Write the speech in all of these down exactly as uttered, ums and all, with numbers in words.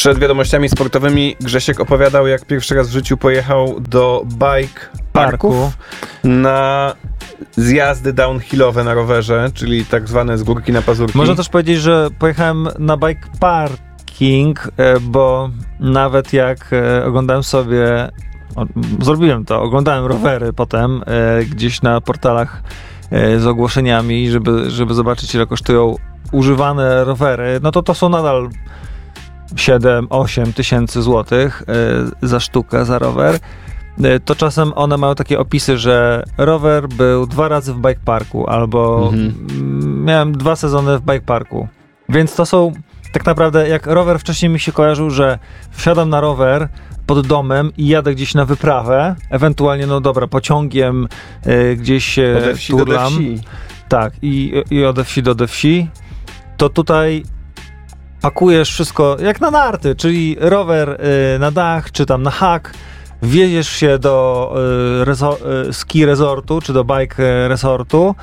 Przed wiadomościami sportowymi Grzesiek opowiadał, jak pierwszy raz w życiu pojechał do bike parków Parku. na zjazdy downhillowe na rowerze, czyli tak zwane z górki na pazurki. Można też powiedzieć, że pojechałem na bike parking, bo nawet jak oglądałem sobie, zrobiłem to, oglądałem rowery potem gdzieś na portalach z ogłoszeniami, żeby, żeby zobaczyć, ile kosztują używane rowery, no to to są nadal siedem osiem tysięcy złotych za sztukę, za rower. To czasem one mają takie opisy, że rower był dwa razy w bike parku, albo mhm. miałem dwa sezony w bike parku. Więc to są tak naprawdę, jak rower wcześniej mi się kojarzył, że wsiadam na rower pod domem i jadę gdzieś na wyprawę, ewentualnie, no dobra, pociągiem y, gdzieś ode wsi turlam. do wsi. Tak, i, i ode wsi do wsi. To tutaj pakujesz wszystko jak na narty, czyli rower y, na dach, czy tam na hak, wjedziesz się do y, rezo- y, ski resortu, czy do bike resortu,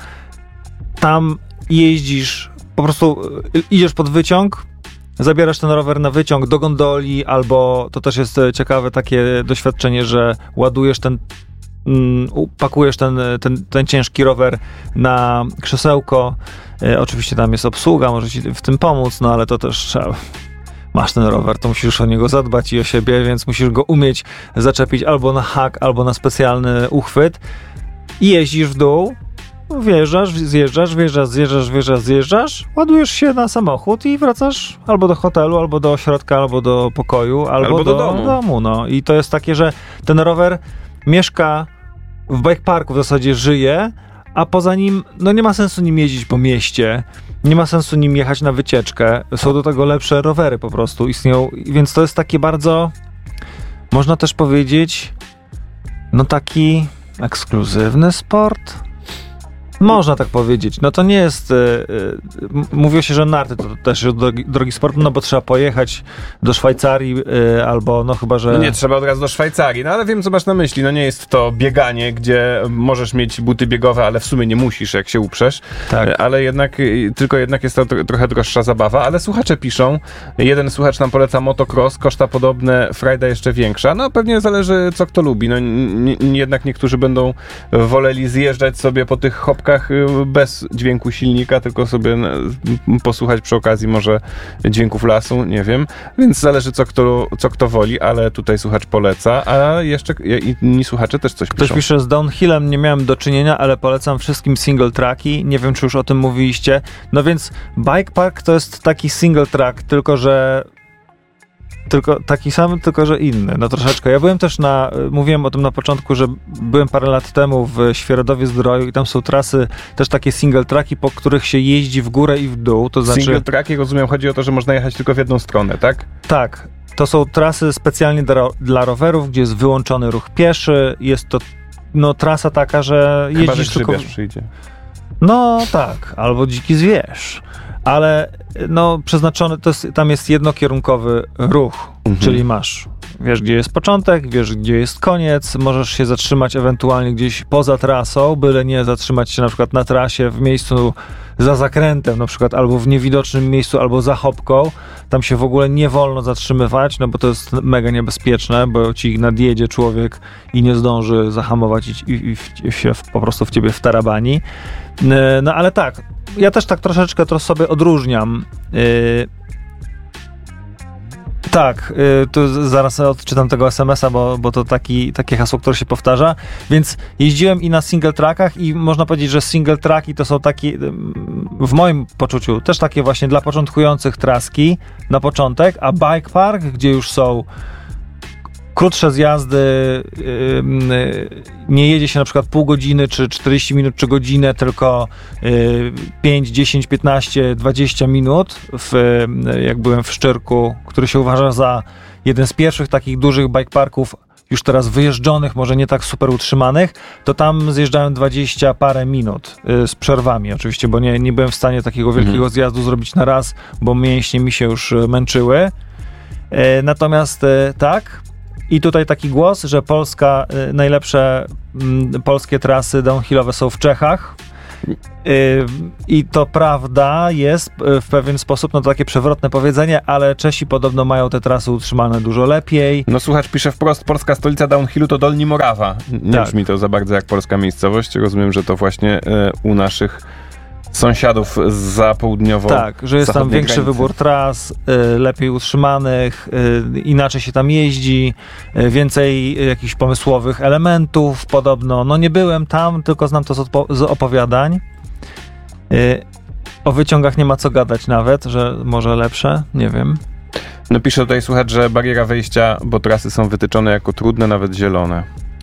tam jeździsz, po prostu y, idziesz pod wyciąg, zabierasz ten rower na wyciąg do gondoli, albo to też jest ciekawe takie doświadczenie, że ładujesz ten, mm, pakujesz ten, ten, ten ciężki rower na krzesełko. E, oczywiście tam jest obsługa, może ci w tym pomóc, no ale to też trzeba. Masz ten rower, to musisz o niego zadbać i o siebie, więc musisz go umieć zaczepić albo na hak, albo na specjalny uchwyt i jeździsz w dół. Wjeżdżasz, zjeżdżasz, wjeżdżasz, zjeżdżasz, wjeżdżasz, zjeżdżasz, ładujesz się na samochód i wracasz albo do hotelu, albo do ośrodka, albo do pokoju, albo, albo do, do domu. domu. No. I to jest takie, że ten rower mieszka w bike parku, w zasadzie żyje, a poza nim, no nie ma sensu nim jeździć po mieście, nie ma sensu nim jechać na wycieczkę. Są do tego lepsze rowery po prostu, istnieją, więc to jest takie bardzo, można też powiedzieć, no taki ekskluzywny sport. Można tak powiedzieć. No to nie jest... Yy, yy, mówiło się, że narty to też jest drogi, drogi sport, no bo trzeba pojechać do Szwajcarii yy, albo no chyba, że... No nie trzeba od razu do Szwajcarii, no ale wiem, co masz na myśli. No nie jest to bieganie, gdzie możesz mieć buty biegowe, ale w sumie nie musisz, jak się uprzesz. Tak. Ale jednak, yy, tylko jednak jest to tro- trochę droższa zabawa. Ale słuchacze piszą, jeden słuchacz nam poleca motocross, koszta podobne, frajda jeszcze większa. No pewnie zależy, co kto lubi. No n- n- jednak niektórzy będą woleli zjeżdżać sobie po tych hopkach bez dźwięku silnika, tylko sobie posłuchać przy okazji może dźwięków lasu, nie wiem. Więc zależy, co kto, co kto woli, ale tutaj słuchacz poleca, a jeszcze inni słuchacze też coś piszą. Ktoś pisze, z downhillem nie miałem do czynienia, ale polecam wszystkim single tracki. Nie wiem, czy już o tym mówiliście. No więc bike park to jest taki single track, tylko że Tylko taki sam, tylko że inny, no troszeczkę. Ja byłem też na, mówiłem o tym na początku, że byłem parę lat temu w Świeradowie-Zdroju i tam są trasy, też takie single tracki, po których się jeździ w górę i w dół, to znaczy... Single tracki, rozumiem, chodzi o to, że można jechać tylko w jedną stronę, tak? Tak. To są trasy specjalnie dla, dla rowerów, gdzie jest wyłączony ruch pieszy, jest to no trasa taka, że Chyba, jeździsz że tylko... przyjdzie. No tak, albo dziki zwierz. Ale no przeznaczony, to jest, tam jest jednokierunkowy ruch, mhm. czyli masz, wiesz gdzie jest początek, wiesz gdzie jest koniec, możesz się zatrzymać ewentualnie gdzieś poza trasą, byle nie zatrzymać się na przykład na trasie w miejscu za zakrętem na przykład, albo w niewidocznym miejscu, albo za hopką, tam się w ogóle nie wolno zatrzymywać, no bo to jest mega niebezpieczne, bo ci nadjedzie człowiek i nie zdąży zahamować i, i, i się po prostu w ciebie wtarabani. No ale tak, ja też tak troszeczkę to sobie odróżniam. Yy, tak, yy, tu zaraz odczytam tego es em es a, bo, bo to taki, takie hasło, które się powtarza. Więc jeździłem i na single trackach i można powiedzieć, że single tracki to są takie, w moim poczuciu, też takie właśnie dla początkujących traski na początek, a bike park, gdzie już są krótsze zjazdy, yy, nie jedzie się na przykład pół godziny, czy czterdzieści minut, czy godzinę, tylko yy, pięć, dziesięć, piętnaście, dwadzieścia minut, w, yy, jak byłem w Szczyrku, który się uważa za jeden z pierwszych takich dużych bike parków, już teraz wyjeżdżonych, może nie tak super utrzymanych, to tam zjeżdżałem dwadzieścia parę minut yy, z przerwami oczywiście, bo nie, nie byłem w stanie takiego wielkiego mhm. zjazdu zrobić na raz, bo mięśnie mi się już męczyły. Yy, natomiast yy, tak, i tutaj taki głos, że Polska, y, najlepsze y, polskie trasy downhillowe są w Czechach. I to prawda jest w pewien sposób, no to takie przewrotne powiedzenie, ale Czesi podobno mają te trasy utrzymane dużo lepiej. No słuchacz pisze wprost, polska stolica downhillu to Dolni Morawa. Nie Tak. brzmi to za bardzo jak polska miejscowość. Rozumiem, że to właśnie e, u naszych sąsiadów za południowo. Tak, że jest tam większy granicy. wybór tras, y, lepiej utrzymanych, y, inaczej się tam jeździ, y, więcej y, jakichś pomysłowych elementów podobno. No nie byłem tam, tylko znam to z, odpo- z opowiadań. Y, o wyciągach nie ma co gadać nawet, że może lepsze, nie wiem. No pisze tutaj słuchacz, że bariera wejścia, bo trasy są wytyczone jako trudne, nawet zielone.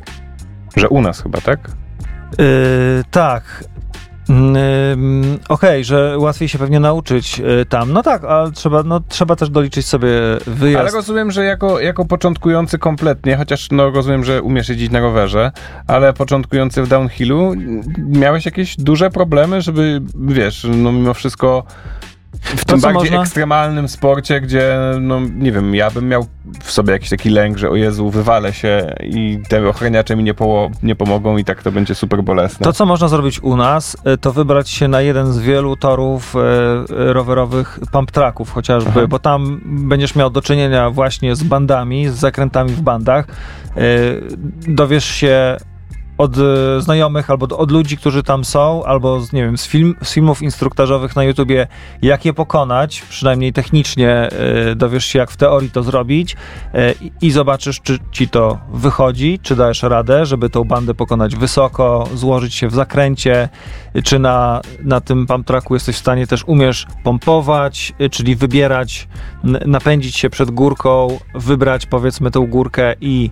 Że u nas chyba, tak? Yy, tak. Yy, Okej, okay, że łatwiej się pewnie nauczyć yy, tam. No tak, ale trzeba, no, trzeba też doliczyć sobie wyjazd. Ale rozumiem, że jako, jako początkujący kompletnie, chociaż no rozumiem, że umiesz jeździć na rowerze, ale początkujący w downhillu, miałeś jakieś duże problemy, żeby, wiesz, no mimo wszystko w tym bardziej można... ekstremalnym sporcie, gdzie, no nie wiem, ja bym miał w sobie jakiś taki lęk, że o Jezu, wywalę się i te ochraniacze mi nie, po, nie pomogą i tak to będzie super bolesne. To, co można zrobić u nas, to wybrać się na jeden z wielu torów e, rowerowych pump tracków chociażby, Aha. bo tam będziesz miał do czynienia właśnie z bandami, z zakrętami w bandach. E, dowiesz się od e, znajomych albo od ludzi, którzy tam są, albo z, nie wiem, z, film, z filmów instruktażowych na YouTubie, jak je pokonać, przynajmniej technicznie e, dowiesz się, jak w teorii to zrobić e, i, i zobaczysz, czy ci to wychodzi, czy dajesz radę, żeby tą bandę pokonać wysoko, złożyć się w zakręcie, czy na, na tym pump tracku jesteś w stanie też umiesz pompować, e, czyli wybierać, n- napędzić się przed górką, wybrać powiedzmy tą górkę i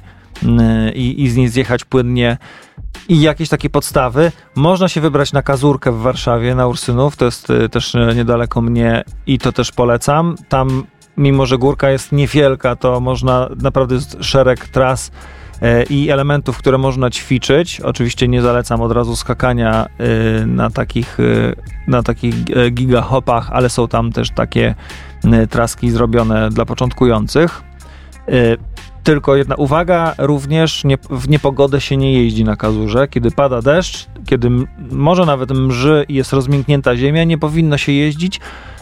I, i z niej zjechać płynnie i jakieś takie podstawy. Można się wybrać na Kazurkę w Warszawie, na Ursynów, to jest y, też niedaleko mnie i to też polecam. Tam, mimo że górka jest niewielka, to można, naprawdę jest szereg tras y, i elementów, które można ćwiczyć. Oczywiście nie zalecam od razu skakania y, na takich, y, na takich gigahopach, ale są tam też takie y, traski zrobione dla początkujących. Y, Tylko jedna uwaga, również nie, w niepogodę się nie jeździ na Kazurze. Kiedy pada deszcz, kiedy m- może nawet mrzy i jest rozmięknięta ziemia, nie powinno się jeździć,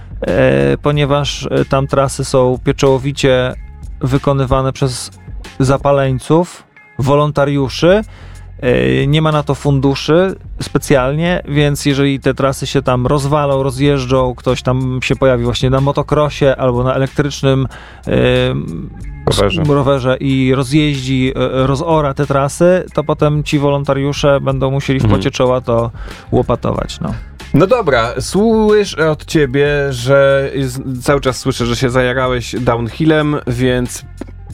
e, ponieważ tam trasy są pieczołowicie wykonywane przez zapaleńców, wolontariuszy. E, nie ma na to funduszy specjalnie, więc jeżeli te trasy się tam rozwalą, rozjeżdżą, ktoś tam się pojawi właśnie na motocrossie albo na elektrycznym e, rowerze. rowerze i rozjeździ, rozora te trasy, to potem ci wolontariusze będą musieli w Mhm. pocie czoła to łopatować. No. No dobra, słyszę od ciebie, że jest, cały czas słyszę, że się zajarałeś downhillem, więc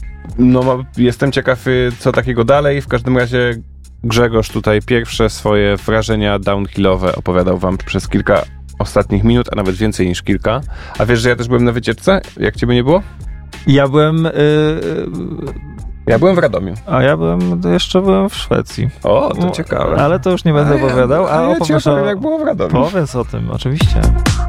no, jestem ciekaw, co takiego dalej. W każdym razie Grzegorz tutaj pierwsze swoje wrażenia downhillowe opowiadał wam przez kilka ostatnich minut, a nawet więcej niż kilka. A wiesz, że ja też byłem na wycieczce? Jak ciebie nie było? Ja byłem... Yy, Ja byłem w Radomiu. a ja byłem, jeszcze byłem w Szwecji. O, to ciekawe. Ale to już nie będę A ja- opowiadał, a, a ja ci opowiesz opowiem, o... jak było w Radomiu. Powiedz o tym, oczywiście.